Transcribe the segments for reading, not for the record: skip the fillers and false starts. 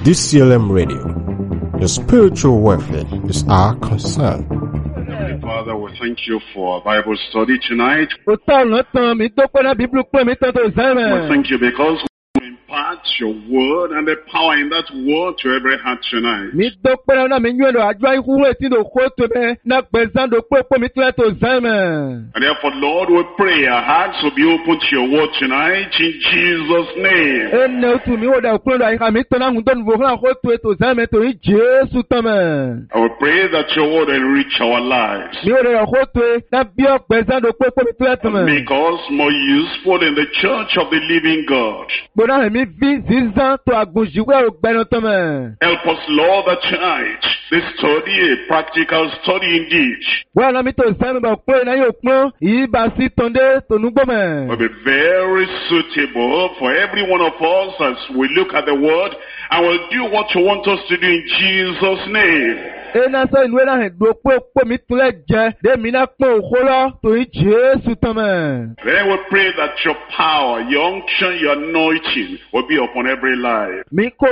DCLM Radio. Your spiritual welfare is our concern. Father, we thank you for Bible study tonight. We thank you because you impart your word and the power in that word to every heart tonight. And therefore, Lord, we pray our hearts will be open to your word tonight in Jesus' name. I will pray that your word will reach our lives. Make us more useful in the church of the living God. Help us, Lord, that tonight this study, a practical study indeed, will be very suitable for every one of us as we look at the word and will do what you want us to do in Jesus' name. Then we pray that your power, your unction, your anointing will be upon every life. We pray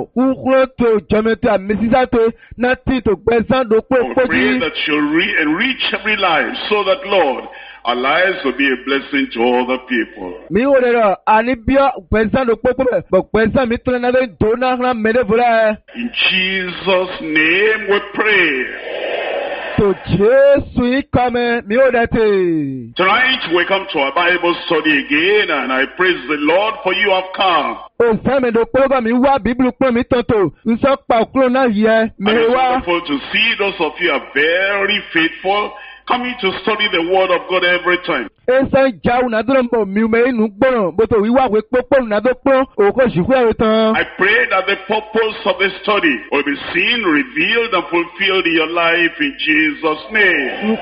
that you'll enrich every life so that, Lord, our lives will be a blessing to other people. In Jesus' name we pray. Tonight we come to our Bible study again, and I praise the Lord for you have come. And it's wonderful to see those of you are very faithful, coming to study the word of God every time. I pray that the purpose of the study will be seen, revealed, and fulfilled in your life in Jesus' name.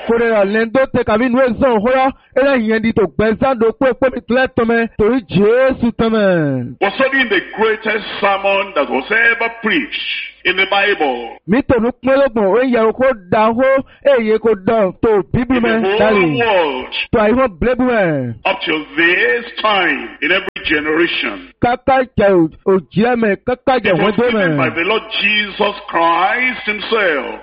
We're studying the greatest sermon that was ever preached in the Bible. In the whole world. Up till this time, in every generation. It was given by the Lord Jesus Christ himself.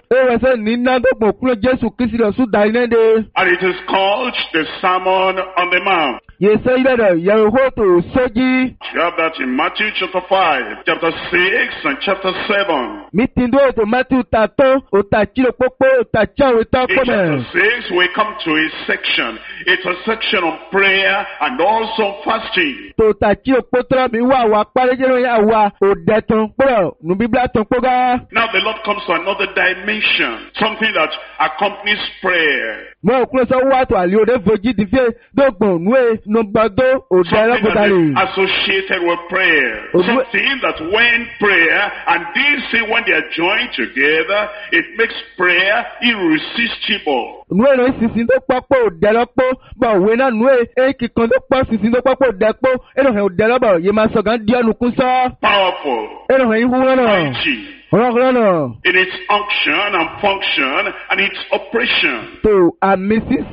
And it is called the Sermon on the Mount. You have that in Matthew chapter 5, chapter 6, and chapter 7. In chapter 6, we come to a section. It's a section on prayer and also fasting. Now the Lord comes to another dimension, something that accompanies prayer. Something that is associated with prayer. Something that when prayer, and these say when they are joined together, it makes prayer irresistible. Powerful. Mighty. In its unction and function and its operation. And it is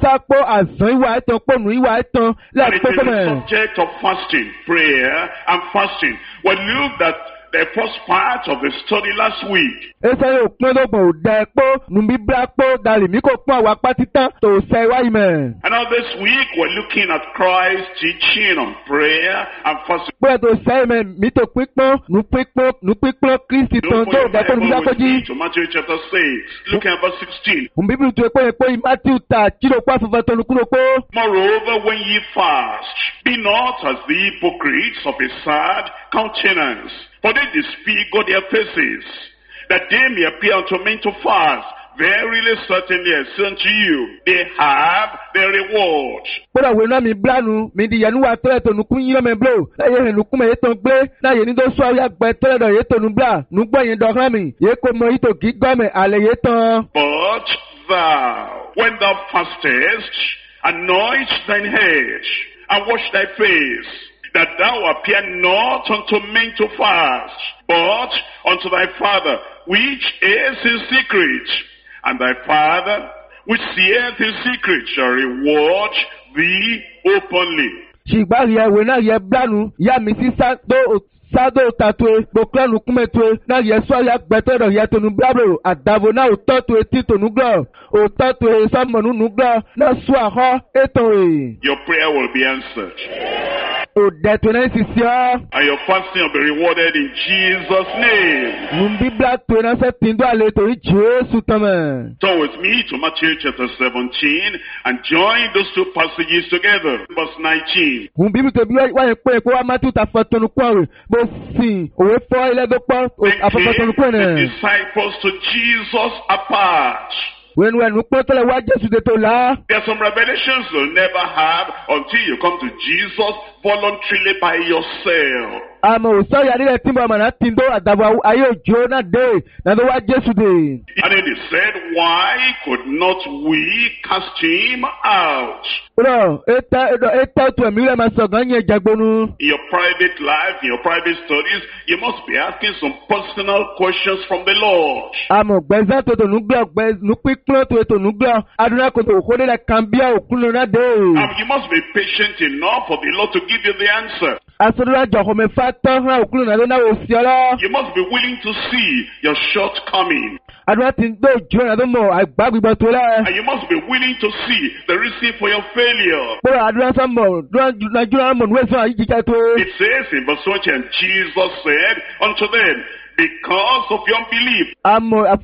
the subject of fasting, prayer, and fasting. We looked at the first part of the study last week. And now this week we're looking at Christ's teaching on prayer and fasting. To Matthew chapter 6, look at verse 16. Moreover, when ye fast, be not as the hypocrites of a sad countenance, for they disfigure their faces, that they may appear unto men to fast. Verily, certainly, I say unto you, they have their reward. But thou, when thou fastest, anoint thine head, and wash thy face, that thou appear not unto men to fast, but unto thy Father, which is in secret. And thy Father, which seeth in secret, shall reward thee openly. sado tatue bokla nukumetue na yeswa ya gbetero ya tonu blabro adavo na ototo eti tonu glo ototo samonu nuglo na swa ho etoe. Your prayer will be answered. And your fasting will be rewarded in Jesus' name. Turn with me to Matthew chapter 17 and join those two passages together. Verse 19. Then came the disciples to Jesus apart. There are some revelations you'll never have until you come to Jesus voluntarily by yourself. And then they said, why could not we cast him out? In your private life, in your private studies, you must be asking some personal questions from the Lord. And you must be patient enough for the Lord to give you the answer. You must be willing to see your shortcoming. And you must be willing to see the reason for your failure. It says in verse 20, and Jesus said unto them, because of your unbelief. For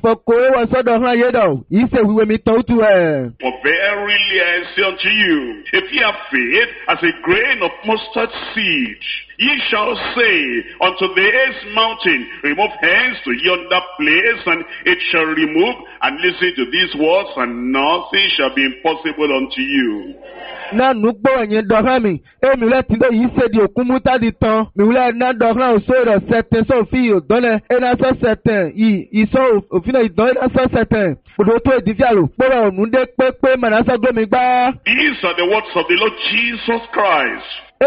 verily I say unto you, if ye have faith as a grain of mustard seed, ye shall say unto this mountain, remove hence to yonder place, and it shall remove, and listen to these words, and nothing shall be impossible unto you. Na nugbo enye dohami emi le tindo yi se di okumuta di tan mi wule na dohran o so ro certain so fi o dole ena so certain yi so ofina idon ena so certain odo to edifialo poro onu de pepe manasa gomi gba. These are the words of the Lord Jesus Christ.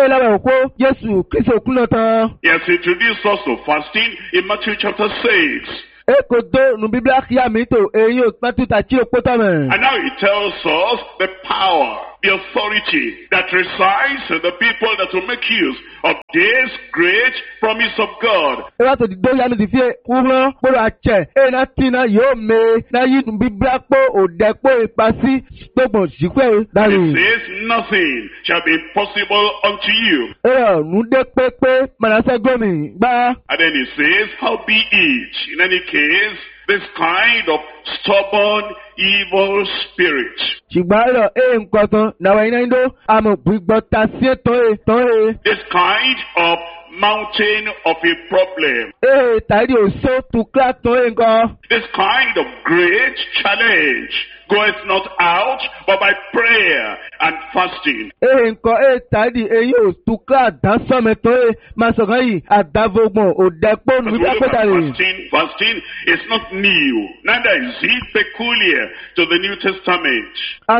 Yes, he introduced us to fasting in Matthew chapter 6. And now he tells us the power, the authority that resides in the people that will make use of this great promise of God. It says nothing shall be impossible unto you. And then it says, howbeit, in any case, this kind of stubborn, evil spirit. This kind of mountain of a problem. This kind of great challenge goeth not out but by prayer and fasting. Fasting is not new, neither is it peculiar to the New Testament.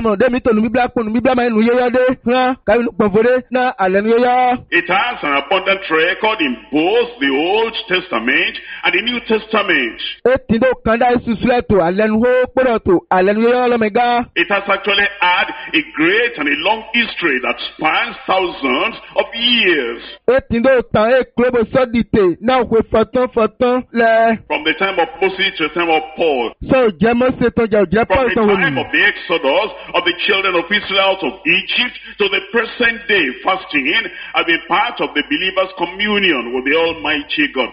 It has an abundant record in both the Old Testament and the New Testament. It has actually had a great and a long history that spans thousands of years. From the time of Moses to the time of Paul. From the time of the Exodus of the children of Israel out of Egypt to the present day, fasting has been part of the believer's communion with the Almighty God.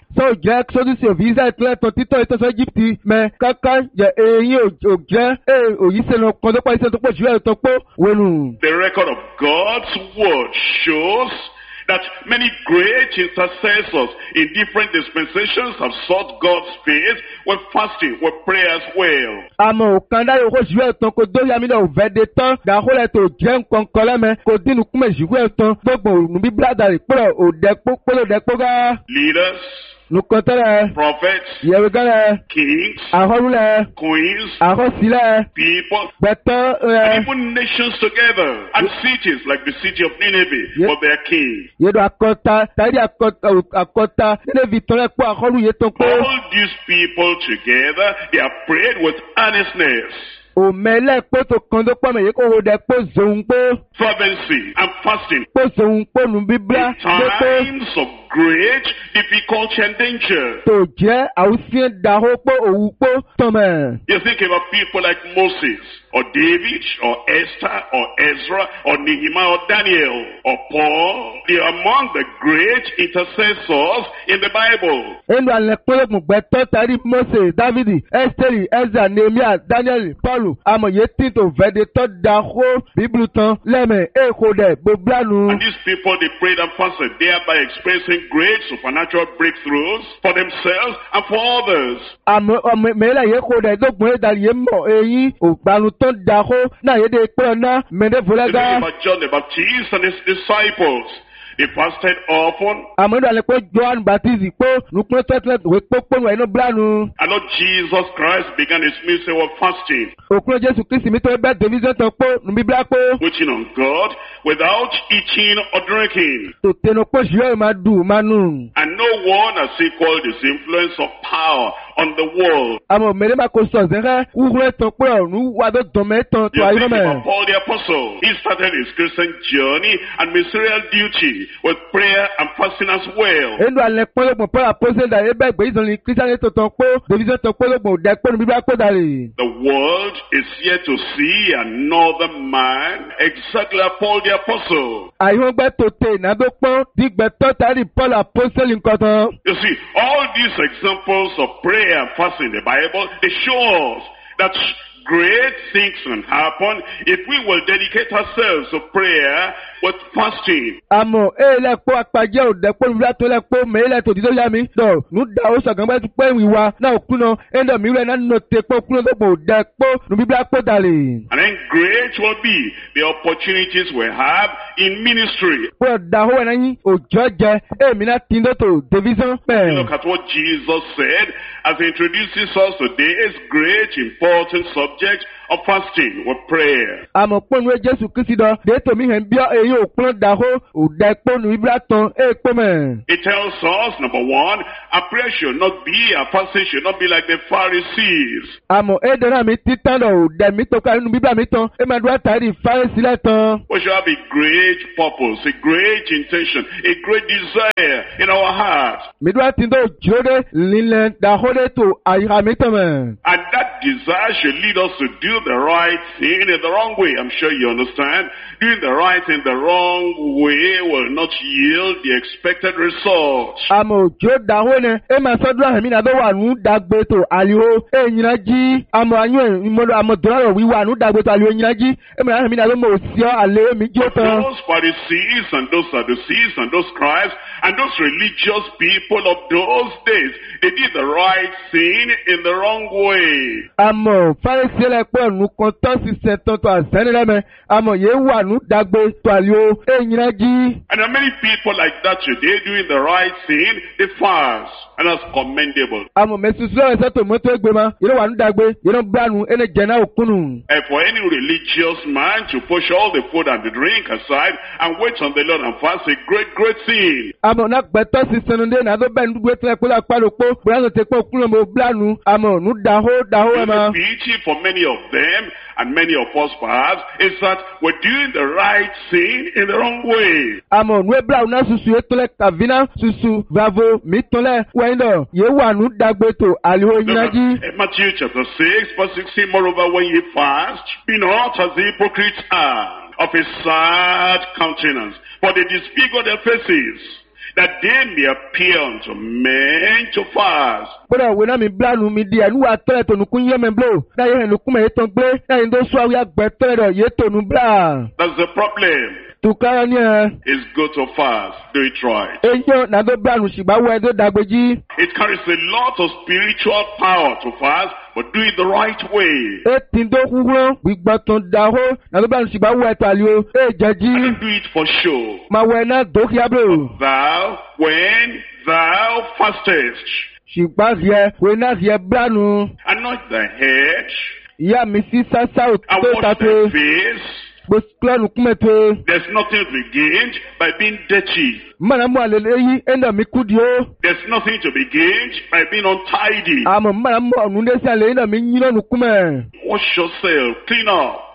The record of God's word shows that many great intercessors in different dispensations have sought God's face with fasting, with prayer as well. Leaders, prophets, kings, queens, people, and even nations together, and cities like the city of Nineveh for their king. All these people together, they are prayed with earnestness. Fervency and fasting. In times of great difficulty and danger. Tó jẹ́ àwùsíẹ́ dàhó pé òwú pé tọ̀mẹ̀. You think about people like Moses, or David, or Esther, or Ezra, or Nehemiah, or Daniel, or Paul. They are among the great intercessors in the Bible. Ẹnu àlẹ́ pé gbẹ̀tọ́ tàrí Mose, Davidi, Esther, Ezra, Nehemiah, Daniel, Paul. Àmọ̀yé títò vẹ́dẹ̀ tọ́ dàhó bíbélù tán lẹ́mẹ̀ èkó dẹ̀ gbogbo. And these people, they prayed and fasted, thereby experiencing great supernatural breakthroughs for themselves and for others. Mẹ́lẹ̀ yẹ kó dẹ̀ dógbòn ẹ̀dá yẹ mọ̀ èyí ògbàlù tán dàhó náà yẹ dé pé ọ̀nà mẹ́lẹ̀ fúlẹ́gà. The name of John the Baptist and his disciples. They fasted often. Àmọ́dé alẹ́ pé John Baptist pé nùpẹ́ tẹ́tẹ́ wé pópónù ẹ̀nu bílánu. And Lord Jesus Christ began his ministry of fasting. Òkúrò Jésù Kristi mi tó bẹ́ẹ̀ division tán pé nùbí bílá pé. Waiting on God without eating or drinking. Tòtẹ́nu pé ṣùgbọ́n máa dùn máa nù. And no one has equaled his influence of power on the world. Àmọ́ mẹ́lẹ́ máa kó sọ ṣẹ́fẹ́ wúwúrẹ́ tán pé ọ̀run wà tó dọ̀mẹ́ tán tó ayé mẹ́. About Paul the Apostle. He started his Christian journey and ministerial duty with prayer and fasting as well. Ẹnu alẹ́ pọ́lọ́gbọ̀n pọ́lọ́ àpọ́sẹ̀ dà ẹ bẹ́ẹ̀ gbé ìsọ̀nì kírísítánì tó tán pé division tán pọ́lọ́gbọ̀n dẹ́ pé níbi bá pọ̀ dàrí. The world is yet to see another man exactly like Paul the Apostle. Àyíwọ́n gbẹ́ tó tè ìnádó pọ́n dígbẹ́ tọ́ tàrí Paul àpọ́sẹ̀ nǹkan tán. You see, all these examples of prayer and fasting in the Bible, they show us that great things can happen if we will dedicate ourselves to prayer with fasting. Àmọ́ èèlẹ̀ pọ́ apàjẹ́ òdẹ́pọ̀ nígbà tó lẹ́pọ̀ mẹ́lẹ̀ tó dídó yá mi dọ̀ nù dà ó sọ̀gán bá ti pẹ́ ìwà náà kúnà ẹ̀ńdọ̀ mi rẹ̀ náà nù tẹ̀pọ̀ kúnà tó gbò dẹ́pọ̀ nù bíbélà pọ̀ dàlẹ̀. And then great will be the opportunities we have in ministry. Pọ̀ dàhó ẹ̀ náà yín òjò jẹ èmi náà tí ń dọ̀tò division pẹ̀. Look at what Jesus said as he introduces us today's great important subject of fasting with prayer. Àmọ́ pọ́nù Jésù Kristi dọ̀ dèétò mi hàn bí èyí òpin dàhó òdẹ́pọ̀ nù bíbélà tán èèpọ̀ mẹ́. It tells us, number one, our prayer should not be, our fasting should not be like the Pharisees. Àmọ́ èdè náà mi ti tán lọ òdẹ́ mi tó ká nínú bíbélà mi tán ẹ máa dúró àtàrí Fárísílẹ̀ tán. We should have a great purpose, a great intention, a great desire in our hearts. Mi dúró àti ndó jòdè lílẹ̀ dàhó dé tó àyíká mi tán mẹ́. And that desire should lead us to do the right thing in the wrong way. I'm sure you understand. Doing the right thing the wrong way will not yield the expected result. Àmọ́ òjò dàhó ni ẹ máa sọ́dún àmì náà tó wà nù dàgbé tó àlìhó ẹ̀yìnà jí àmọ́ àyùn ìmọ̀lò àmọ́ dùnárọ̀ wíwà nù dàgbé tó àlìhó ẹ̀yìnà jí ẹ máa àmì náà tó mọ̀ òsì ọ́ àlẹ́ mi jó tán. Those Pharisees and those Sadducees and those scribes and those religious people of those days, they did the right thing in the wrong way. Àmọ́ Fárísílẹ̀ pọ̀ nù kan tó ṣiṣẹ́ tán tó àṣẹ́nilẹ́mẹ̀ àmọ́ yẹn wà nù dàgbé tó àlìhó ẹ̀yìnà jí. And there are many people like that today doing the right thing, they fast, and that's commendable. Àmọ́ mẹ́sùsù lọ́wọ́ ẹ̀sẹ̀ tó mọ́tò ẹgbẹ́ ma yẹn wà nù dàgbé yẹn bílánu ẹni jẹ̀nà òkúnnù. And for any religious man to push all the food and the drink aside and wait on the Lord and fast, a great, great thing. Àmọ́ náà gbẹ́tọ́ sí sẹ́nudé náà tó bẹ́ẹ̀ ní gbé tẹ́lẹ̀ pẹ́lú apálòpó bóyá tó ti pọ̀ òkúnnù mọ́ bílánu àmọ́ nù dàhó ẹ̀ ma. The beauty for many of them and many of us perhaps is that we're doing the right thing in the wrong way. Àmọ́ nù ebílánu náà susu yẹ tọ́lẹ̀ kàvínà susu bravo mi tọ́lẹ̀ wẹ́ndọ̀ yẹ wà nù dàgbé tó àlìhó ìyìnàjí. In Matthew chapter 6 verse 16, moreover when ye fast, be not as the hypocrites are, of a sad countenance, for they disfigure their faces, that they may appear unto men to fast. Bọ́dọ̀ wo náà mi bílánu mi di ẹ̀nu wa tọ́lẹ̀ tó nukun yẹ́ mi bló. Náà yẹ nukun mẹ́ yẹ tán gbé. Náà yẹ tó sọ àwọn àgbẹ̀ tọ́lẹ̀ rẹ̀ yẹ tó nu bílá. That's the problem. Tukara ni ẹ. It's good to fast. Do it right. Eyín náà tó bílánu ṣùgbọ́n wọ ẹ tó dàgbé jí. It carries a lot of spiritual power to fast, but do it the right way. E ti tó kúkúrú gbígbọ́ tó dàhó náà tó bílánu ṣùgbọ́n wọ ẹ tó àlè o. E jẹ jí. And do it for show. Máa wọ ẹ náà dókíá bro. Thou, when thou fastest, ṣùgbọ́n yẹ wọ náà yẹ bílánu. anoint thy head, Ìyá mi sí sásá ò and tó wash tàpé. thy face. Gbọ́sùkúlọ́nù kúmẹ̀tò. There's nothing to be gained by being dirty. Mmana mu alele eyi ẹnna mi kú di o. There's nothing to be gained by being untidy. Àmọ́ mmana mu ọ̀nù ndé sí alẹ́ ẹnna mi yín lọ́nu kúmẹ̀. Wash yourself, clean up.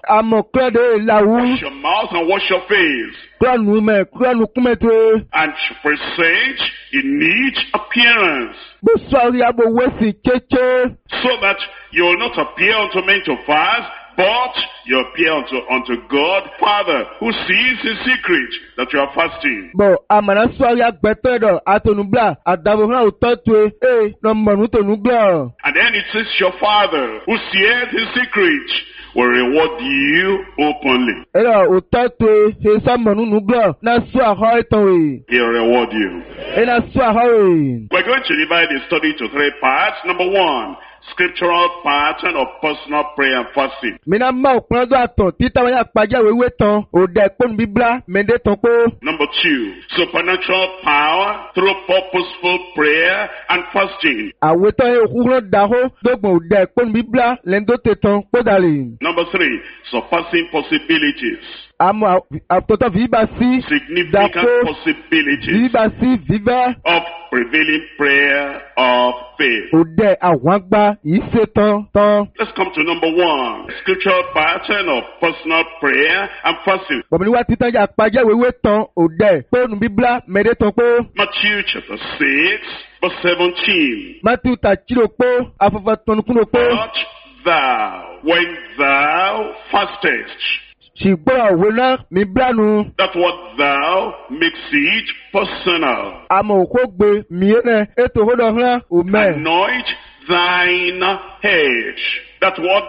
Amo kura de la wu. Wash your mouth and wash your face. Kura nu me kura nu kume to. And present a neat appearance, Bo swari abo wesi cheche. so that you will not appear unto men to fast, but you appear unto God, Father, who sees in secret that you are fasting. Bo amana swari agbete do atonubla adabo na utotwe no manu tonubla. And then it says your Father, who seeth in secret, will reward you openly. Ela utotwe he sa manu nubla na swa ho etonwe. He'll reward you. Ela swa ho. We're going to divide the study to 3 parts. Number 1, scriptural pattern of personal prayer and fasting. Mina ma okun do aton tita wa paja wewe ton o de pon bibla mende ton ko. Number 2, supernatural power through purposeful prayer and fasting. Awe ton e okun da ho dogbon o de pon bibla lendo te ton ko dali. Number 3, surpassing possibilities. Amo toto viva si Significant possibilities viva si viva of prevailing prayer of faith. o de awagba ise ton. Let's come to number 1, scriptural pattern of personal prayer and fasting. Bọ̀mí wá títàn yà pàjẹ́ wéwé tán òdẹ pọ́nù bíblá mẹ́rẹ́ tán pé. Matthew chapter 6, verse 17. Matthew tàchírò pé afẹ́fẹ́ tọ́nukúnò pé. But thou, when thou fastest, Ṣùgbọ́n òwe náà mi blánu. that what thou makes it personal. Àmọ̀ òkú gbé mìíràn ètò òhòdò hàn òmẹ́. Anoint thine head. That what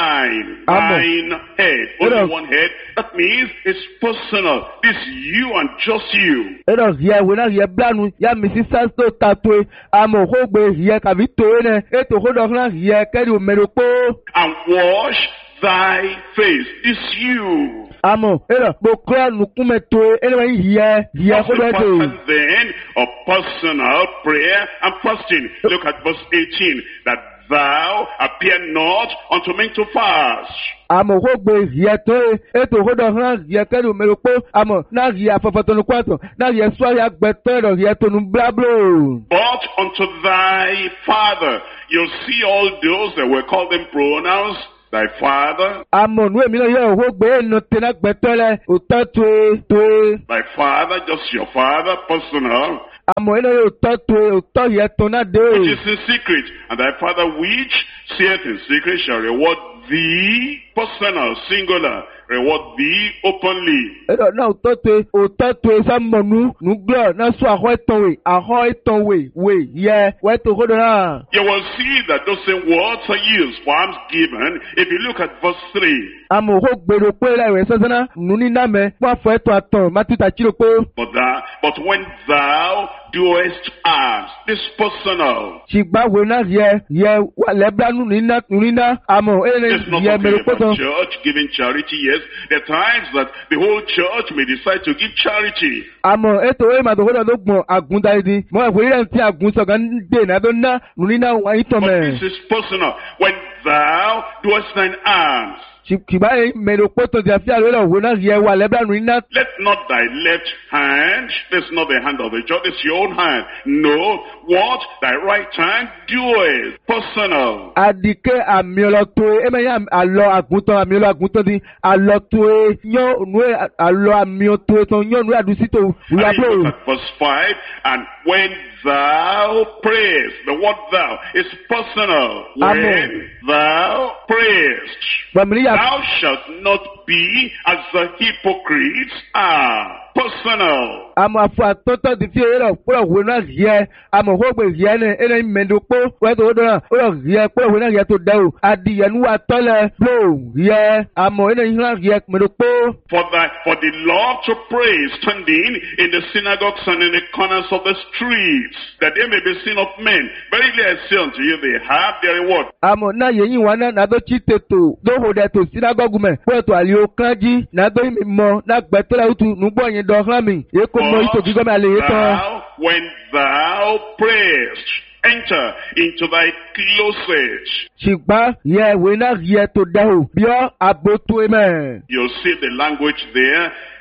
thine head. Only one head. That means it's personal. It's you and just you. Ẹ̀rọ yẹ ìwé náà yẹ blánu yá mi sí sáńtò tàtó àmọ̀ òkú gbé yẹ kàbí tòwé náà ètò òhòdò hàn yẹ kẹ́rì òmẹ́rò pé. And wash thy face. It's you. Àmọ̀ ẹ̀rọ gbòkúrà nùkúmẹ̀ tó ẹ̀rọ yẹ kó bẹ́ẹ̀ tó. And then of personal prayer and fasting. Look at verse 18. That thou appear not unto men to fast. Àmọ̀ òkú gbé yẹ tó ètò òhòdò hàn yẹ kẹ́rì òmẹ́rò pé àmọ̀ náà yẹ afẹ́fẹ́ tónú kwàtọ̀ náà yẹ sọ́ọ́rì agbẹ́tọ́ ẹ̀rọ yẹ tónú bláblò. But unto thy father. You'll see all those that will call them pronouns. Thy father. Àmọ̀ nù èmi náà yẹ òhó gbé ẹnu tẹ̀lé gbẹ́tọ́ lẹ òtọ́ tó. Thy father, just your father, personal. Àmọ̀ ẹ̀nà yóò tọ́ òtọ́ yẹ tó náà dé. Which is in secret. And thy father which seeth in secret shall reward thee, personal, singular, reward thee openly. Ẹ̀rọ náà òtọ́ tó sámọ̀nù nùgbọ́ náà sọ àhọ́ ìtàn wè yẹ wẹ́ tó kó dọ̀nà. You will see that those same words are used for alms given if you look at verse 3. Àmọ̀ òhó gbèrò pé láìwẹ̀ sọ́sọ́nà nù ní nàmẹ́ wọ́n àfọ̀ ẹ̀tọ́ àtàn mátútà chírò pé. But when thou doest alms, this personal. Ṣìgbàwé náà yẹ wà lẹ́bàá nù níná àmọ̀ It's not yẹ mẹ́rẹ̀ talking pọ́tàn. about church giving charity, yes. There are times that the whole church may decide to give charity. Àmọ̀ ètò ìmọ̀ àtòkòtò tó gbọ̀n àgùntàdì mọ̀ ẹ̀kọ́ ìrẹ̀ tí àgùntàn dè náà tó ná nínú àwọn ìtàn But mẹ́. this is personal. When thou doest thine alms, Ṣìgbàwé mẹ́rẹ̀ pọ́tàn tí a fi àlọ́ ìwé náà yẹ wà lẹ́bàá níná. let not thy left hand, this is not the hand of the church, it's your own hand. No, what thy right hand doeth, personal. Àdìkẹ́ àmì ọlọ́tọ̀ ẹ̀mẹ́yà àlọ́ àgùntàn àmì ọlọ́ àgùntàn ti àlọ́tọ̀ yán nù àlọ́ àmì ọ̀tọ̀ ètò yán nù àdùsítò And you wùyàbọ̀. look at verse 5, and when thou prayest, the word thou is personal. Amen. When thou prayest, Gbàmìlíyà thou shalt not be as the hypocrites are. Personal. àmọ̀ àfọ̀ àtọ́tọ́ ti fi ẹ̀rọ pọ̀lọ̀ wò náà yẹ àmọ̀ hógbè yẹ ní ẹ̀rọ mẹ́ndòpó wẹ́tò ó dọ̀nà ó yẹ pọ̀lọ̀ wò náà yẹ tó dẹ̀ o adìyẹ nu àtọ́lẹ̀ bló yẹ àmọ̀ ẹ̀rọ yìí náà yẹ mẹ́ndòpó. For the love to pray, standing in the synagogues and in the corners of the streets, that they may be seen of men. Verily I say unto you, they have their reward. Àmọ̀ náà yẹ yín wọn náà nàdó tí tètò dóhò dẹ̀ tó sínágọ́gù mẹ́ pọ̀lọ̀ tó àlè òkànjí nàdó yìí mọ̀ náà gbẹ̀tọ́lẹ̀ òtù nùgbọ̀ yẹn dọ̀hán mi èkó mọ̀ ìtò gígọ́ mi àlè yé tán. When thou prayest, enter into thy closet. Ṣùgbọ́n yẹ ìwé náà yẹ tó dẹ̀ o bí ọ́ àbótó mẹ́. You'll see the language there.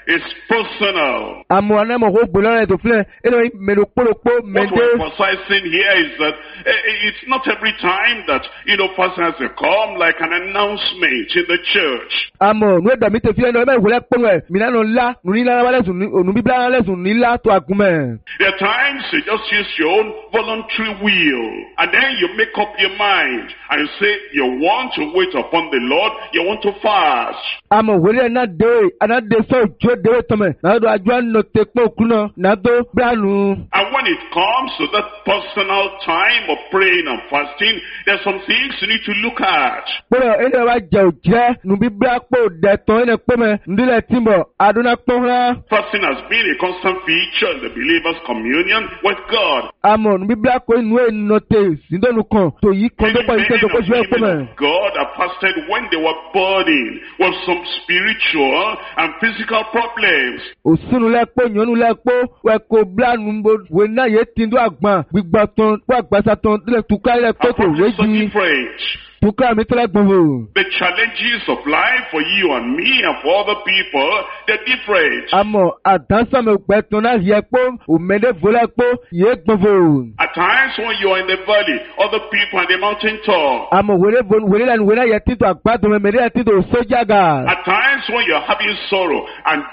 is personal. Amo anamo ho bolore to fle. Eno melo polokpo What mende. we're emphasizing here is that it's not every time that, pastor has to come like an announcement in the church. Amo no da mi te fle no me wole ponwe. Mina no la, nuni la wale sun onu bibla la sun ni la to agume. There are times you just use your own voluntary will, and then you make up your mind and you say you want to wait upon the Lord, you want to fast. Amo wole na de so jo de tome. Na do ajwa no te po kuno na do branu. And when it comes to that personal time of praying and fasting, there's some things you need to look at. Pero ene wa je oje nu bibla po de ton ene pe me ndile timbo aduna pohla. Fasting has been a constant feature in the believer's communion with God. Amo nu bibla ko nu e note sindo nu kan to yi kan do pa ise to ko jwe pe me. God have fasted when they were burdened with some spiritual and physical problems. Osunu le po nyonu le po we ko bla nu bo we na ye tindo agban gbigba ton po agbasa ton le tuka le ko to Approaches are weji different. tuka mi tele gbonwo. The challenges of life for you and me and for other people, they're different. Amo adansa me gbe ton na ye po o mede vola po ye gbonwo. At times when you are in the valley, other people on the mountain top. Amo wele la nu we na ye tindo agbado me mede tindo sojaga. At times when you're having sorrow and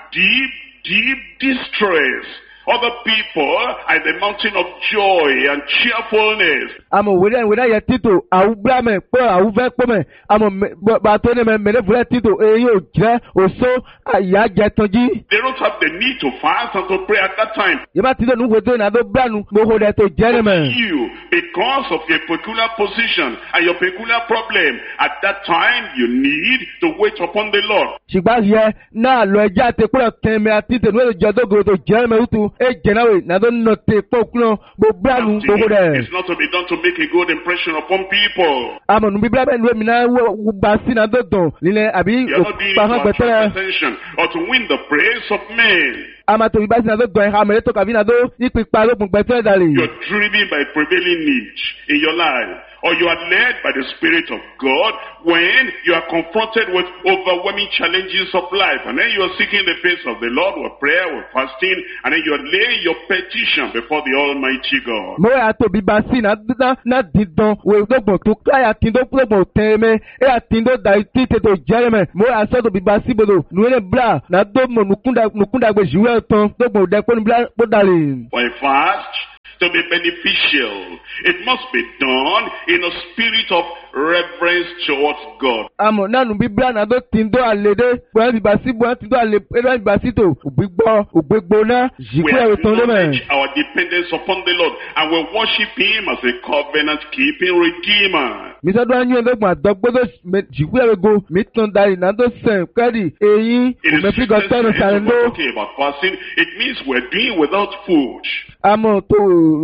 deep distress, other people are in the mountain of joy and cheerfulness. Amo wele ye tindo au bla me po au ve po me amo ba to ne me mede vola tindo e yo je oso aya je tonji. They don't have the need to fast and to pray at that time. Ye ba tindo nu we do na do bla nu mo ho de to je ne me. You, because of your peculiar position and your peculiar problem, at that time you need to wait upon the Lord. Ṣùgbọ́n yẹ náà lọ ẹja te kúrò kẹ́mi àti tẹ̀lé ìjọ tó gòrò tó jẹ́ ẹ̀mẹ́ wútu ẹ̀ jẹ̀náwé náà tó nà te pọ̀ kúrò gbogbo àánú gbogbo rẹ̀. It's not to be done to make a good impression upon people. Àmọ̀ nù bíbélà bẹ́ẹ̀ ni wẹ́mi náà gba sí náà tó dùn nílẹ̀ àbí You're not doing it to òpàfà attract gbẹ̀tẹ́rẹ̀. attention or to win the praise of men. Àmọ̀ tó bíbá sí náà tó dùn ẹ̀ àmọ̀ ètò kàbí náà tó ìpìpà lókun gbẹ̀tẹ́rẹ̀ dàlè. You're driven by prevailing needs in your life, or you are led by the Spirit of God when you are confronted with overwhelming challenges of life, and then you are seeking the face of the Lord with prayer, with fasting, and then you are laying your petition before the Almighty God. Mo yà tó bíbá sí náà dídán wò lóògbọ̀n tó káyà tí tó lóògbọ̀n tẹ́ẹ̀mẹ́ ẹ̀ àti tó dà tí tètò jẹ́rẹ̀mẹ̀ mo yà sọ́dọ̀ bíbá sí bòdò nùwẹ́lẹ̀ bla náà tó mọ̀ nùkúndàgbé jùwẹ́ tán lóògbọ̀n dẹ́pọ̀ ní dàlè. For a fast to be beneficial, it must be done in a spirit of reverence towards God. Àmọ̀ nánú bíbélà náà tó ti ń dó àlédé bóyá bíbá sí bóyá ti dó àlè ẹ̀rọ bíbá sí tó ògbégbó náà We jìkú ẹ̀rọ tán lómẹ̀. acknowledge our dependence upon the Lord, and we worship Him as a covenant-keeping Redeemer. Mi sọ́dọ̀ á yún ẹ̀dọ́gbọ̀n àdọ́gbọ́dọ̀ jìkú ẹ̀rọ go mi tán darí náà tó sẹ̀ kẹ́rì eyín In the òmẹ́fígọ̀ tẹ́nu sàrẹ̀ ló. talking about fasting, it means we're doing without food. Àmọ̀ tó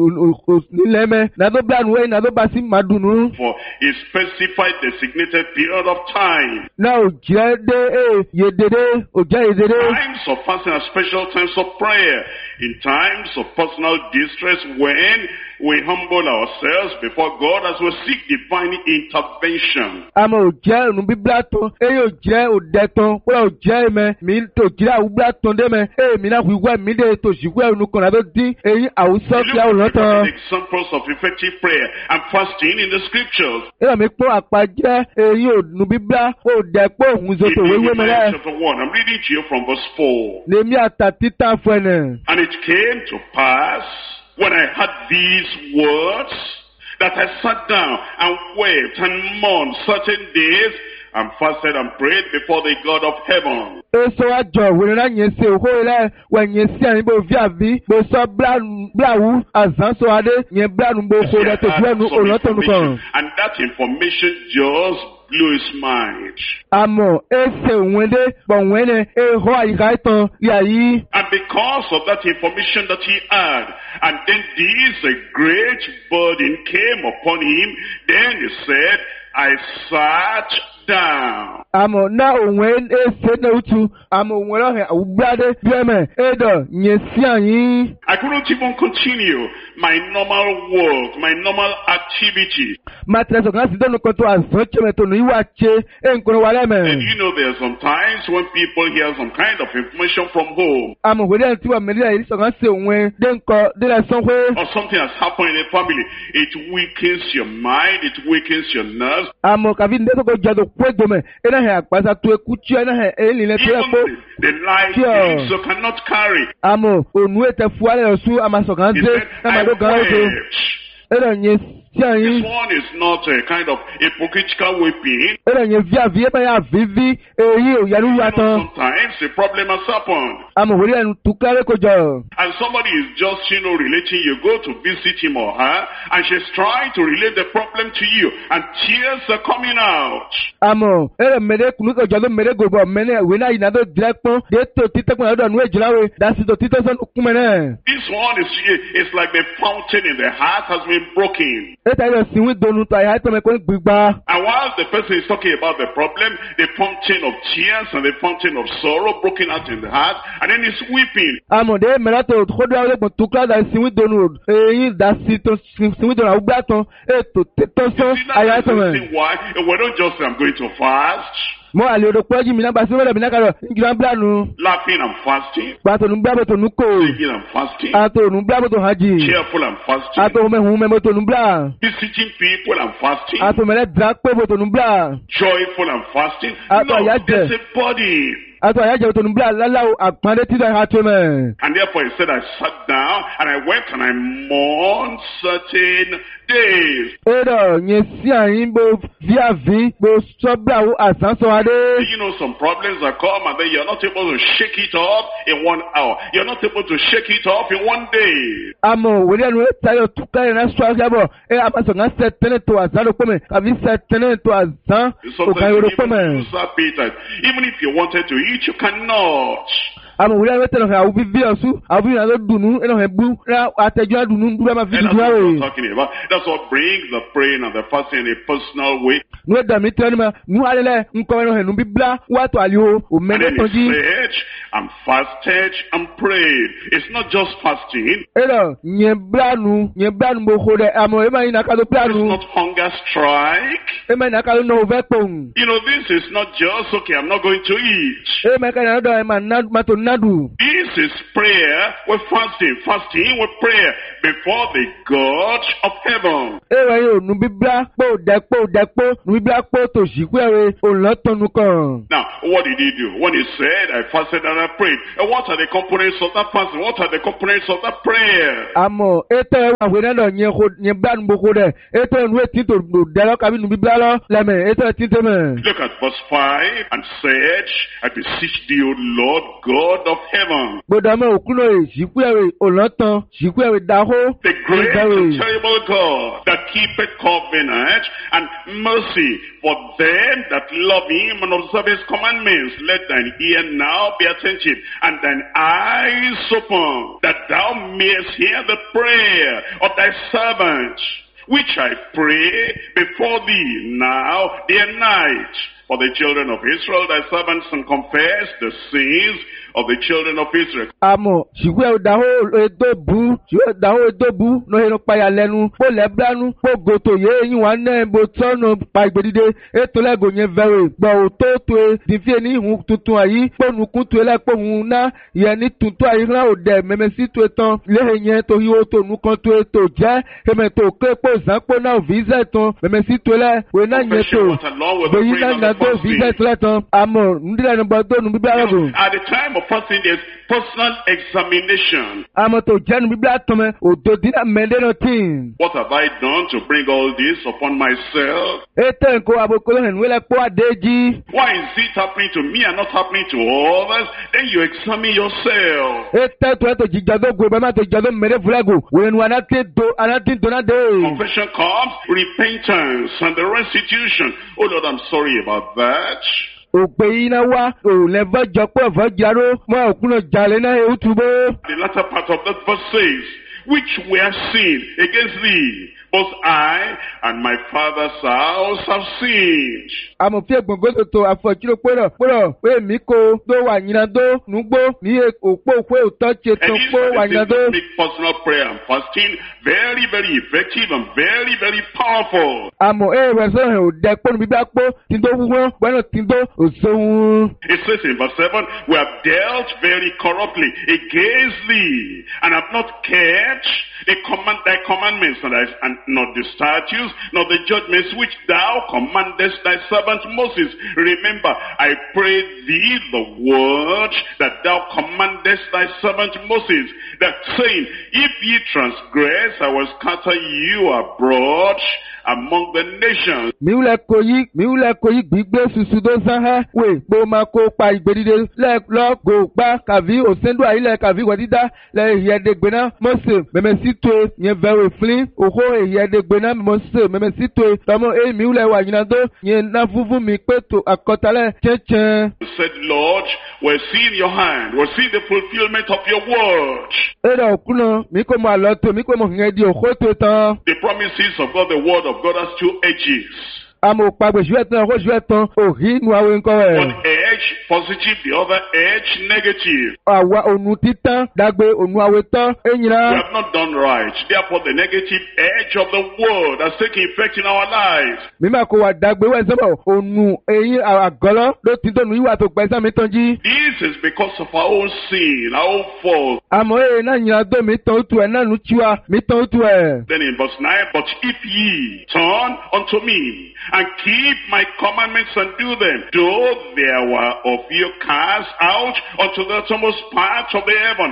nílẹ̀ mẹ́ náà tó bílà nùwẹ̀ náà tó bá sí màdùnú. For a specified designated period of time. Náà ò jẹ́ dé yedede ò jẹ́ yedede. Times of fasting are special times of prayer. In times of personal distress, when we humble ourselves before God as we seek divine intervention. Àmọ̀ ò jẹ́ ònú bíbélà tán èyí ò jẹ́ òdẹ tán wọ́n ò jẹ́ ẹ̀mẹ́ mi tó jẹ́ àwùbílà tán dé mẹ́ èmi náà wíwẹ́ mi dé tó ṣìkú ẹ̀rù kan náà tó dín èyí àwùsọ fi àwòrán tán. Examples of effective prayer and fasting in the scriptures. Èyí mi pọ́n àpàjẹ́ èyí ònú bíbélà òdẹ pé òun zòtò wéwé mẹ́rẹ́. Chapter 1, I'm reading to you from verse 4. Lèmi àtà títà fún ẹ̀nẹ̀. And it came to pass, when I heard these words, that I sat down and wept and mourned certain days, and fasted and prayed before the God of heaven. Eso àjọ wèrè náà yẹn ṣe òkú rẹ̀ wẹ̀ yẹn sí àyìnbó fi àbí bó sọ bláwù àzánsọ adé yẹn bláwù bó kó rẹ̀ tó fún ẹnu òlọ́tọ̀nù kan. And that information just blew his mind. Àmọ̀ ẹsẹ̀ òun dé pọ̀ wọ́n ní ehó àyíká ìtàn yà yí. And because of that information that he had, and then this a great burden came upon him, then he said, I sat down. Amo na onwe ese na utu. Amo onwe lo he ubrade bieme edo nyesianyi. I couldn't even continue my normal work, my normal activity. Matreso kana sidono koto azoche meto no iwache enkono waleme. And you know there are some times when people hear some kind of information from home. Amo wele antiwa melia iliso kana se onwe denko de la sonwe. Or something has happened in a family. It weakens your mind, it weakens your nerves. Amo kavinde ko jado kwedome ena he akpasa to ekuchi ena he elile to ekpo. The life you so cannot carry. Amo onu etefuale osu amasokanze na madoga oto. Ena nyes This one is not a kind of hypocritical weeping. Sometimes a problem has happened. And somebody is just, relating. You go to visit him or her, and she's trying to relate the problem to you, and tears are coming out. This one is like the fountain in the heart has been broken. And while the person is talking about the problem, the fountain of tears and the fountain of sorrow broken out in the heart, and then he's weeping. You see, that's the reason why we don't just say, I'm going to fast. Laughing and fasting, singing and fasting, cheerful and fasting, visiting people and fasting, joyful and fasting. No, there's a body. And therefore he said, I sat down and I wept and I mourned certain days. Some problems that come and then you're not able to shake it off in 1 hour. You're not able to shake it off in 1 day. Even if you wanted to eat, you cannot. That's what brings the praying and the fasting in a personal way. And then he said, I'm fasted and prayed. It's not just fasting. It's not hunger strike. This is not just, okay, I'm not going to eat. This is prayer with fasting. Fasting with prayer before the God of heaven. Now, what did he do? When he said, I fasted and I prayed, and what are the components of that fasting? What are the components of that prayer? Look at verse 5 and said, I beseech thee, O Lord God of heaven. The great and terrible God that keepeth covenant and mercy for them that love him and observe his commandments. Let thine ear now be attentive and thine eyes open, that thou mayest hear the prayer of thy servant, which I pray before thee now day and night for the children of Israel, thy servants, and confess the sins of the children of Israel. At the time of fasting, there's personal examination. What have I done to bring all this upon myself? Why is it happening to me and not happening to others? Then you examine yourself. Confession comes, repentance and the restitution. Oh Lord, I'm sorry about that. The latter part of that verse says, which were sin against thee, both I and my father's house have sinned. Àmọ̀ fíẹ̀ gbọ̀ngàn tòtò àfọ̀júrò pọ̀rọ̀ pé mi kò tó wà nyina dó nugbó mi òpó òpó òtọ́ ṣe And tó these pó wà are the nyina things dó. that make personal prayer and fasting very, very effective and very, very powerful. Àmọ̀ rẹ̀ sọ̀rọ̀ ò dẹ pọ́nù bíbá pó tìǹdó wúwọ́n gbọ́dọ̀ tìǹdó òṣòwò. It says in verse 7, we have dealt very corruptly against thee, and have not kept thy commandments, and not the statutes, nor the judgments which thou commandest thy servant Moses. Remember, I pray thee the word that thou commandest thy servant Moses, that saying, if ye transgress, I will scatter you abroad among the nations. Miwulẹ̀ koyi gbígbé susu dó sáhá wè gbó máa kó pa ìgbèdìde lẹ́ẹ̀lọ́gò gbá kàví òsèndó àyílẹ̀ kàví wẹ̀dídá lẹ́ ìyẹ́dẹ́gbẹ̀ná Mọ́sẹ̀ mẹ́mẹ́sítò yẹn vẹ̀wẹ̀ flin òhó ìyẹ́dẹ́gbẹ̀ná Mọ́sẹ̀ mẹ́mẹ́sítò tọmọ èyí miwulẹ̀ wà yìnyín dó yẹn ná fúnfún mi pé tó àkọtalẹ̀ chẹ́chẹ́. You said, Lord, we're seeing your hand, we're seeing the fulfillment of your word. Ẹ̀rọ òkúnà mi kò mọ àlọ́ tó mi kò mọ ìyẹn di òkó tó tán. The promises of God, the word of God has two edges. Àmọ̀ òpàgbè ṣùgbọ́n tán ọkọ̀ ṣùgbọ́n tán òhì nu àwọn nǹkan rẹ̀. One edge positive, the other edge negative. Àwa ònù títán dàgbé ònù àwẹ̀ tán ẹ̀yìnrà. We have not done right. Therefore, the negative edge of the word has taken effect in our lives. Mímọ̀ kò wà dàgbé wẹ̀ sọ́bọ̀ ònù ẹ̀yìn àgọ́lọ́ ló ti dọ̀nù ìwà tó pẹ́ sámi tán jí. This is because of our own sin, our own fault. Àmọ́ èyí náà yìnyín adó mi tán tu ẹ̀ náà nù tiwa mi tán tu ẹ̀. Then in verse 9, but if ye turn unto me and keep my commandments and do them, though there were of you cast out unto the uttermost part of the heaven,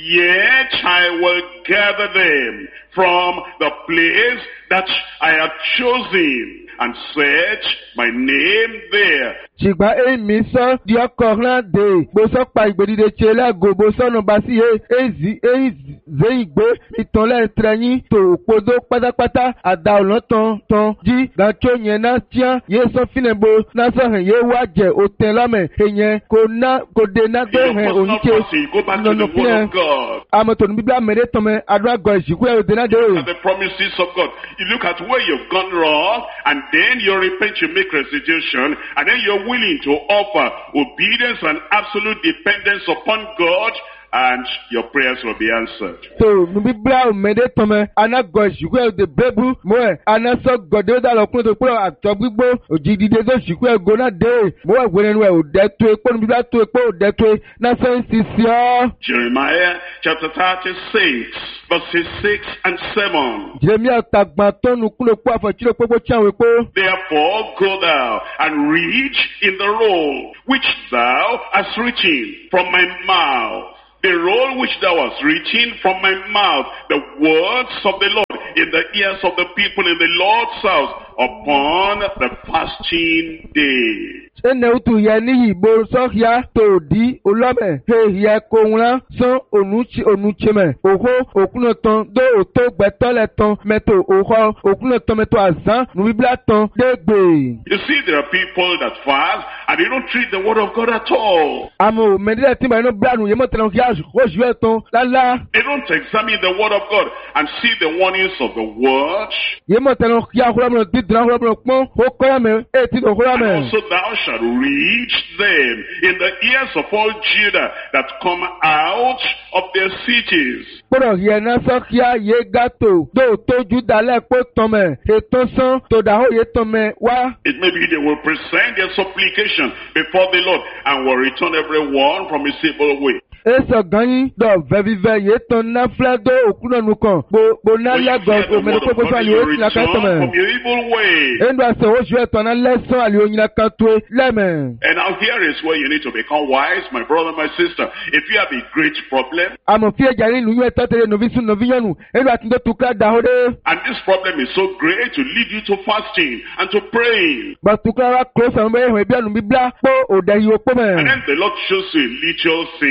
yet I will gather them from the place that I have chosen and set my name there. Ṣìgbà èmi sọ di ọkọ̀ náà dé gbósọ́ pa ìgbèdìde ṣe lẹ́gò gbósọ́nù bá sí èyí zéyìn gbé ìtànlẹ̀ tẹ̀yìn tó òpódó pátápátá àdá ọ̀nà tán jí gàtó yẹn náà tíá yé sọ fínẹ̀bó náà sọ̀hìn yé wá jẹ́ òtẹ̀ lọ́mẹ̀ èyàn kò dé náà gbé hẹ̀ oníṣe nínú fínẹ̀ àmọ̀tò ní bíbélà mẹ́rẹ́ tọ́mẹ́ adúlágọ̀ ìṣìkú ẹ̀ òdè náà dé. The promises of God. You look at where you've gone wrong, and then you repent, you make restitution, and then you're willing to offer obedience and absolute dependence upon God, and your prayers will be answered. So, nu bíbélà mẹ́rẹ́ tọ́mẹ́ anagọ̀ ìṣìkú ẹ̀ òdè bẹ́bù mọ́ ẹ̀ anasọ gọ̀dẹ́ ó dà lọ́kùnrin tó pé àtọ́ gbígbó òjìdíde tó ìṣìkú ẹ̀ gbóná dé mọ́ ẹ̀ gbóná ẹ̀ òdẹ́ tó epo nu bíbélà tó epo òdẹ́ tó náà sọ ń sisi ọ́. Jeremiah chapter 36, verses 6 and 7. Jeremiah tàgbà tọ́nu kúlò pọ̀ àfọ̀tí pópó tí àwọn epo. Therefore go thou and read in the roll which thou hast written from my mouth. The roll which thou hast written from my mouth, the words of the Lord in the ears of the people in the Lord's house upon the fasting day. Ene utu yẹ ní ìbò sọ́kìá tó di olọ́mẹ̀ heyẹ kóńlá sán onútsẹmẹ̀ òhó òkúnà tán dó òtó gbẹtọ́lẹ̀ tán mẹ́tò òhó òkúnà tán mẹ́tò àzán nùbíbílà tán dégbè. You see, there are people that fast and they don't treat the word of God at all. Àmọ́ mẹ́dílẹ̀ tí màá inú bíláànù yẹn mọ̀ tẹ̀lé kí oṣù ẹ̀ tán lálá. They don't examine the word of God and see the warnings of the word. Yẹn mọ̀ tẹ̀lé kí ahọ́lámọ̀ dídìrín ahọ́lámọ̀ pọ́n ó kọ́lámẹ̀ ètí tó kọ́lámẹ̀. Also thou shalt read them in the ears of all Judah that come out of their cities. Kpọ́dọ̀ yẹn náà sọ́kìá yé gàtò dó tójú dalẹ̀ kó tọmẹ̀ ètò sán tó dàhó yé tọmẹ̀ wá. It may be they will present their supplication before the Lord and will return everyone from his evil way. Esa ganyi dɔ vɛvivɛ ye tɔn na filɛ do okuna nu kan bo na lɛgɔ omele kpekpe fún ali o nyina kan tɛmɛ. From your evil way. Enu ase o su ɛtɔ na lɛsɔn ali o nyina kan to lɛmɛ. And now here is where you need to become wise, my brother, my sister. If you have a great problem. Amòfin ẹja ni nùyún ẹtọ́ tẹ̀lé novi sun novi yẹnu enu ati tó tukla daho de. And this problem is so great to lead you to fasting and to praying. Batukla wa kuro sanu bɛ ehun ebi anu bibla kpó òde yi o kpó mɛ. And then the Lord shows you a little sin,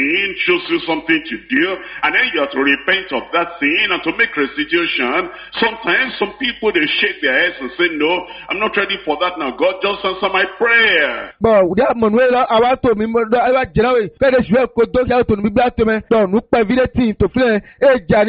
shows you something to do, and then you have to repent of that thing and to make restitution. Sometimes some people, they shake their heads and say, no, I'm not ready for that now. God, just answer my prayer. Bon, ya Manuela, awato mi modo, awa jelawe, kede jwe kodo ya to mi bla to me, don nu pa vile tin to fle, e jani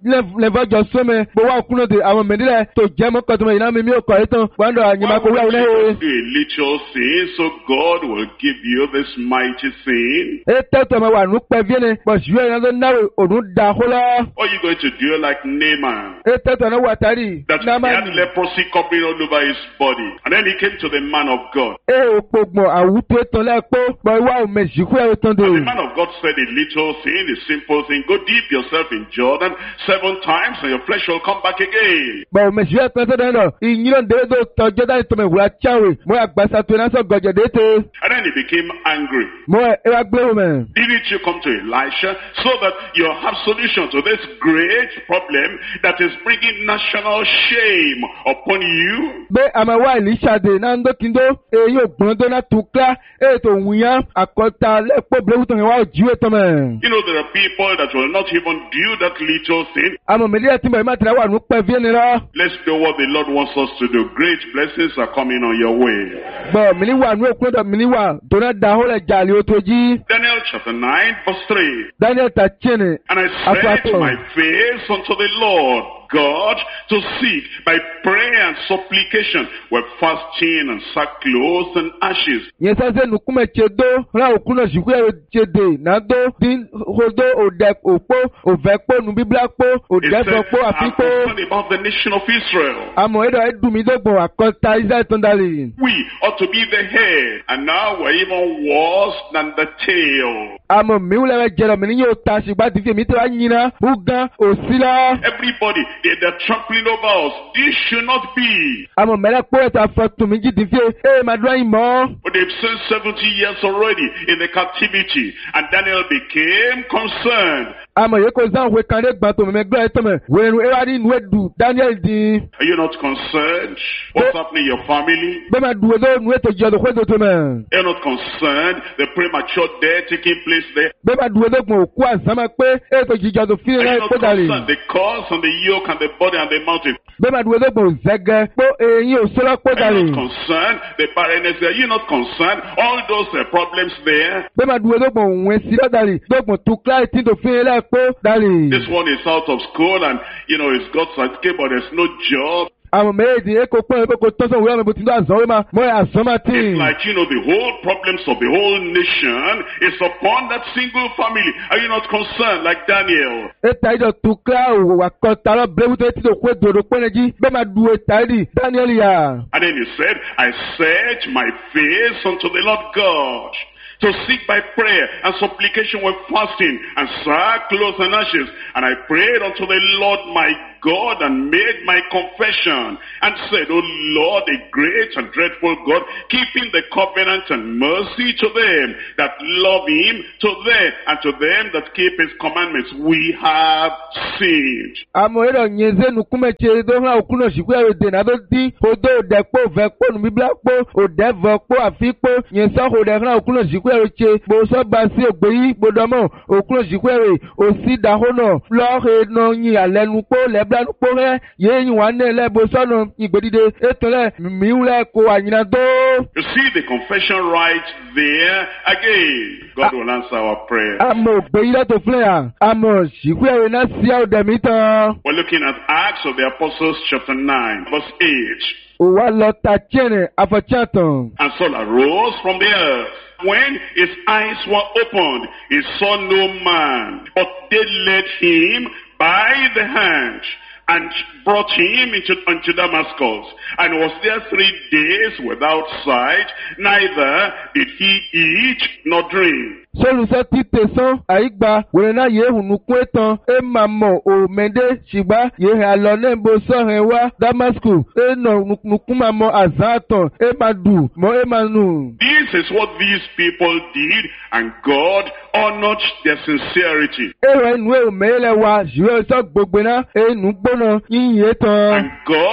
le vojo so me, bo wa kuno de awon medile to jemo ko to me ina mi o ko etan, wando anyima ko wa do a little sin, so God will give you this mighty sin. E te to me wa nu pa vile, bo jwe na do nawe odun da hola. What are you going to do like Naaman? E te to na wa tari. That he had leprosy covering all over his body. And then he came to the man of God. E o pogbo awuto etan le po, bo wa o mejiku e etan de. And the man of God said, a little thing, a simple thing, go dip yourself in Jordan 7 times and your flesh will come back again. Bon, mejiku e etan de no, inyilo de do to Jordan to me wura chawe, mo agbasa to na so goje de te. And then he became angry. Mo e wa gbe me. Didn't you come to Elisha so that you have solution to this great problem that is bringing national shame upon you? Be amawa Elisha de na ndo kindo e yo gbondo na tukla e to wuyan akota le po blewu to wa jiwe to me. You know, there are people that will not even do that little thing. Amo me dia timba ma tra wa nu pe vie ni la. Let's do what the Lord wants us to do. Great blessings are coming on your way. Bo mi ni wa nu okun do mi ni wa to na da ho le jali o to ji. Daniel chapter 9 verse 3. Daniel ta chene. And I set my face unto the Lord God to seek by prayer and supplication with fasting and sackcloth and ashes. Yes, I said, Nukume Chedo, Raukuna Shukwe Chede, Nado, Din Hodo, Odek, Opo, Ovekpo, Nubiblakpo, Odekopo, Apipo. About the nation of Israel. Amoedo Edumidobo, Akota Isa Tondali. We ought to be the head, and now we're even worse than the tail. Amo Mula Jeremy Tashi, but if you meet Anina, Uga, Osila. Everybody, they're trampling over us. This should not be. I'm a mela poet after to me. Hey, my drawing more. But they've spent 70 years already in the captivity, and Daniel became concerned. I'm a Yokozan who can get back to me. When we are in Wedu, Daniel D. Are you not concerned? What's happening in your family? You're not concerned the premature death taking place there? Are you not concerned the cause and the yoke and the body and the mountain? Are you not concerned the barrenness there? Are you not concerned all those problems there? This one is out of school and he's got certificate but there's no job. It's like, the whole problems of the whole nation is upon that single family. Are you not concerned like Daniel? And then he said, I set my face unto the Lord God to seek by prayer and supplication with fasting and sackcloth and ashes. And I prayed unto the Lord my God and made my confession and said, O Lord, a great and dreadful God, keeping the covenant and mercy to them that love him, to them and to them that keep his commandments. We have sinned. You see the confession right there again. God will answer our prayer. We're looking at Acts of the Apostles chapter 9 verse 8. And Saul arose from the earth. When his eyes were opened, he saw no man, but they led him by the hand and brought him unto Damascus, and was there 3 days without sight, neither did he eat nor drink. Solusa titesan aigba werena yehu nukwetan emamo o mende shiba ye alone bo sorewa Damascus eno nukumamo azaton emadu mo emanu. This is what these people did, and God honored their sincerity. Ewe nu e mele wa jiwe so gbogbena enu gbona yin tan. And God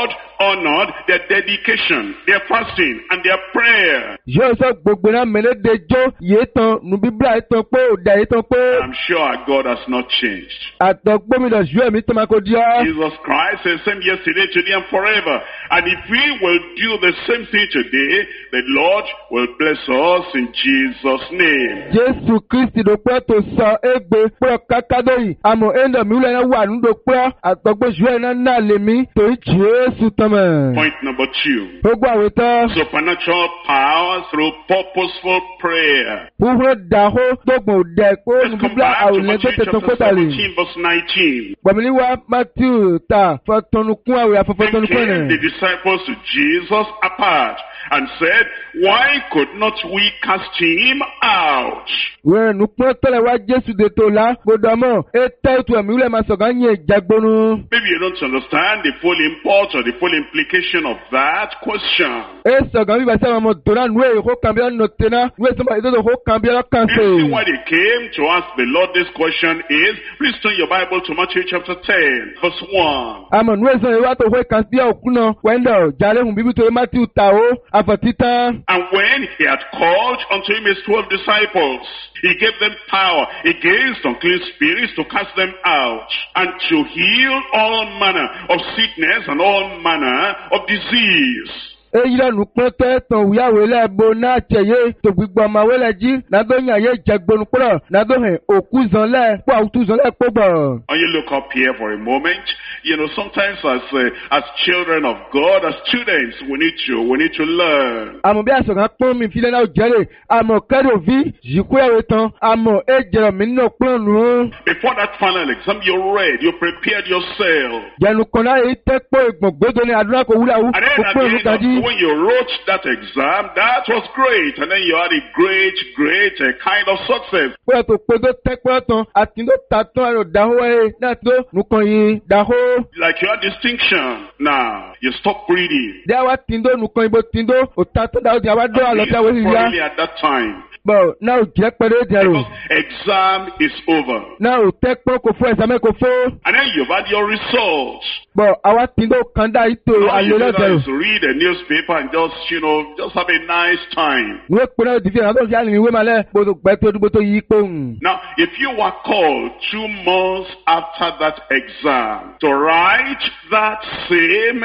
honored their dedication, their fasting, and their prayer. Yóò sọ gbogbo náà mẹ́lẹ́ de jó yé tán nu bíbélà yé tán pé òdà yé tán pé. I'm sure our God has not changed. Àtọ̀gbọ́mìnà ju ẹ̀mí tó máa kó di ọ́. Jesus Christ is the same yesterday, today, and forever. And if we will do the same thing today, the Lord will bless us in Jesus' name. Jésù Kristi ló pẹ́ tó sọ égbé pẹ́ kákádóyì. Àmọ́ ẹ̀ńdọ̀ mi wúlò náà wà nínú pẹ́ àtọ̀gbọ́sù ẹ̀ náà náà lè mí torí Jésù tán mọ̀. Point number 2. Ó gbọ́ àwẹ̀ tán. Supernatural power through purposeful prayer. Wúhúrú dàhó gbọ̀ngbọ̀n òdẹ kó Let's nu come bíbélà back to àwòlẹ́ tó Matthew tẹ̀tọ̀ chapter pẹ́tàlì. 17 verse 19. Gbọ̀mìnì Matthew ta fọ́tọ́nukún àwẹ̀ Then àfọ́fọ́tọ́nukún came the ẹ̀. disciples to Jesus apart and said, why could not we cast him out? Wẹ́n nukun tẹ́lẹ̀ wá Jésù de tó la gbọdọ̀ mọ̀ ẹ tẹ́ tu ẹ̀mí wúlẹ̀ máa sọ̀gá yẹn jagbonu. Maybe you don't understand the full import or the full implication of that question. Ẹ sọ̀gá bíbá sẹ́wọ̀n ọmọ dòrán nu èyí kó kàn bí ọ́ nọ tẹ́ná nu èyí sọ́mọ́ ìdọ́dọ̀ kó kàn bí ọ́ kàn The sí. reason why they came to ask the Lord this question is, please turn your Bible to Matthew chapter 10, verse 1. Àmọ̀ nu èyí sọ̀rọ̀ ìwà tó kó kàn sí ọ̀kú náà wẹ́ndọ̀ jàre hùn bíbí tó yẹ Matthew ta ó àfọ̀títán. And when he had called unto him his 12 disciples, he gave them power against unclean spirits to cast them out, and to heal all manner of sickness and all manner of disease. Eyi la nukun tẹ́ tán wíyàwó lẹ́ẹ̀bọ náà tẹ̀yẹ tó gbígbọ́ ọmọ wẹ́lẹ̀ jí nàdó yàn yé jagbonu kúrọ̀ nàdó hẹ̀ òkú zan lẹ̀ kó àwùjọ zan lẹ̀ kó bọ̀. When you look up here for a moment, you know, sometimes as children of God, as students, we need to learn. Àmọ̀ bí àsọ̀kan pọ́n mi filẹ̀ náà jẹ́rẹ̀ àmọ̀ kẹ́rì òfin yìíkúyàwó tán àmọ̀ ẹ jẹ̀rọ̀ mi nínú pọ́n nù. Before that final exam, you read, you prepared yourself. Jẹ̀nu kan náà yìí tẹ́ pọ́ ìgbọ̀ngbọ́dọ̀ ní àdúrà kò wúlò And then kó at pọ́n the ìlú end gàdí. of, when you wrote that exam, that was great. And then you had a great kind of success. Pọ́n tó pọ́n tẹ́ pọ́n tán àti tó ta tán àrò dáhó ẹ̀ náà tó nùkàn yìí dáhó. Like you had distinction. Now, you stop reading. Dẹ́ àwa tìǹdó nùkàn ìbò tìǹdó òtá tó dáhó di àwa dọ́ àlọ́ tí a wọ́n ti yá. Probably at that time. Bọ̀ náà ò jẹ́ pẹ̀lú ìdẹ̀rù. Because exam is over. Náà ò tẹ́ pọ́n kò fún ẹ̀sàmẹ́ kò fún. And then you've had your results. Bọ̀ àwa tìǹdó kan dá ìtò All you àlè do now lọ́dẹ̀rù. is read a newspaper and just have a nice time. Ìwé pinnu ìdìbò àwọn tó ń fi àlè ìwé malẹ̀ gbọdọ̀ gbẹ tó dúgbò tó yí pòun. Now, if you were called 2 months after that exam to write that same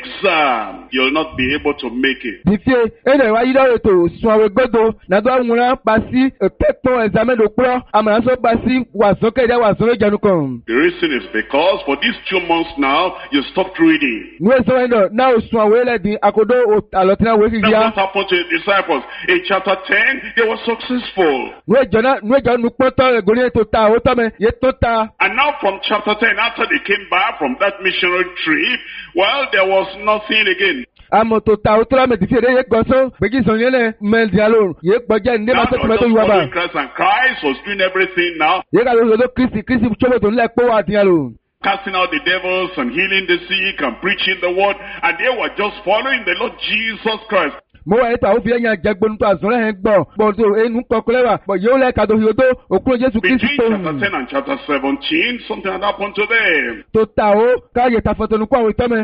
exam, you'll not be able to make it. Dìfíè ẹ̀rẹ̀ wá yíyá ètò sun àwọn gbọ́dọ̀ nàdó àwòrán pa sí ẹ̀kẹ́tọ̀ ẹ̀sàmẹ́dò kúrọ̀ àmàlà sọ pa sí wàsókè ìdá wàsókè ìjànú kan. The reason is because for these 2 months now, you stopped reading. Ìwé sọ́wọ́n náà náà ò sun àwọn ẹlẹ́dìn àkọ́dọ̀ àlọ́tìná wé fi That's yá. what happened to the disciples. In chapter 10, they were successful. Ìwé ìjọ nu pọ́ntọ́ ẹ̀gọ́rí ètò ta àwọn tọ́mẹ yé tó ta. And now from chapter 10, after they came back from that missionary trip, well, there was nothing again. Àmọ̀ tó ta àwọn tọ́lámẹ̀ dìfíè dé yé gbọ́sọ́ gbèjì sọ̀rọ̀ yẹn lẹ̀ mẹ́ndìálò yé gbọ́jà ní Now, ẹ̀ma sọ́kùnrin not tó just yí wá bá. following Christ, and Christ was doing everything now, Yé ká lóṣù tó Kristi tsọ́bọ̀ tó ńlẹ̀ pọ́ wà àtìyànlò. casting out the devils and healing the sick and preaching the word, and they were just following the Lord Jesus Christ. Mo wà ètò àwọn fi ẹ̀yàn jẹgbonu tó àzọ̀rọ̀ yẹn gbọ̀ tó ẹnu kọkọlẹ́wà bọ̀ yóò lẹ́ kàdó fi odó òkúrò Jésù Kristi Between tó chapter 10 and chapter 17, something had happened to them. tó ta ó káyè tafọ̀tọ̀nù kó àwọn ìtọ́mẹ.